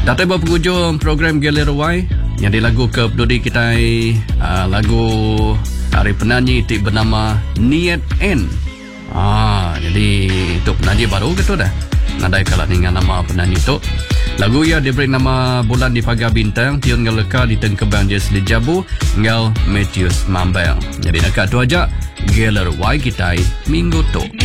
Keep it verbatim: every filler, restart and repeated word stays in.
Datai buat penghujung program Galeri Y yang dilagu ke pendudi kita uh, lagu dari penyanyi itu bernama Niet N. Ah, jadi itu penyanyi baru gitu dah. Nadai kalau dengan nama penyanyi itu. Lagu ia diberi nama Bulan di Pagar Bintang, Tiun Ngeleka di Tengkebang Jes di Jabu, Ngel Matthews Mambel. Jadi dekat tu aja Galeri Y kita minggu tu.